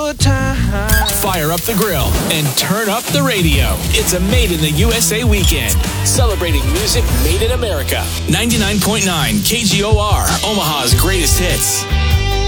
good time. Fire up the grill and turn up the radio. It's a Made in the USA weekend. Celebrating music made in America. 99.9 KGOR, Omaha's greatest hits.